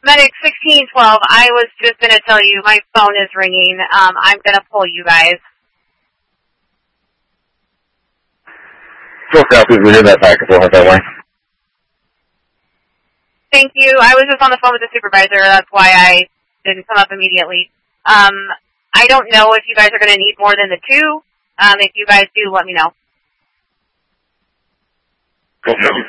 Medic 1612, I was just going to tell you my phone is ringing. I'm going to pull you guys. So Southeast, we hear that back and forth that way. Thank you. I was just on the phone with the supervisor. That's why I didn't come up immediately. I don't know if you guys are going to need more than the 2. If you guys do, let me know. Go ahead.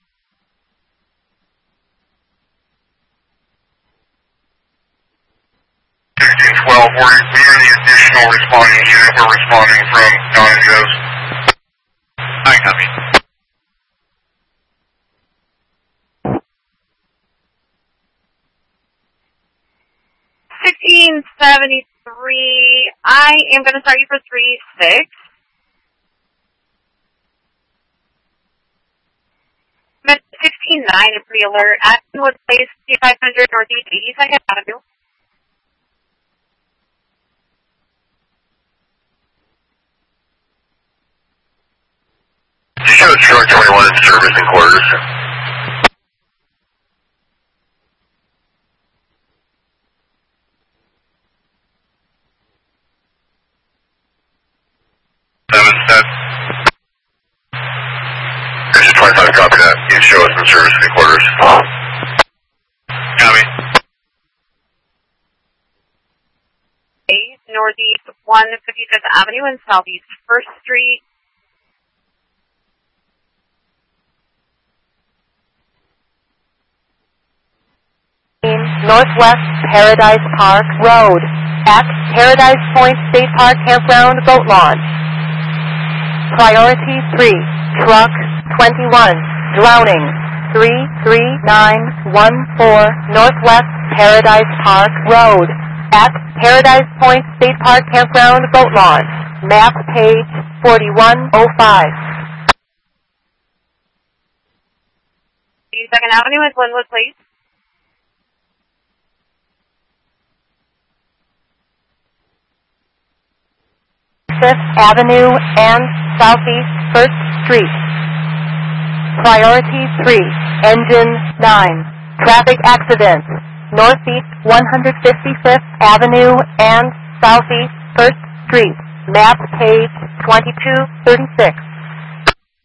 1612, we are the additional responding unit. We're responding from Don and Joe's. Hi, copy. 1673, I am going to start you for 3-6. Med 16-9, a pre-alert. Atkinwood Place, 500 Northeast 82nd Avenue. Show Truck 21 in service and quarters. There's a 25 copy that. You show us in service and quarters. Copy. Northeast 155th Avenue and Southeast 1st Street. Northwest Paradise Park Road at Paradise Point State Park Campground Boat Launch. Priority 3, Truck 21, drowning, 33914 Northwest Paradise Park Road at Paradise Point State Park Campground Boat Launch. Map page 4105. 82nd Avenue and Glenwood Place. Fifth Avenue and Southeast 1st Street. Priority 3, Engine 9. Traffic accident. Northeast 155th Avenue and Southeast 1st Street. Map page 2236.